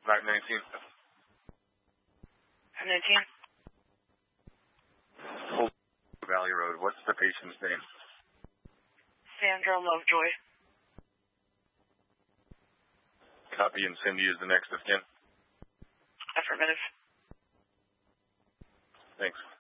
519. 519. Old Valley Road. What's the patient's name? Sandra Lovejoy. Copy, and Cindy is the next of kin. Affirmative. Thanks.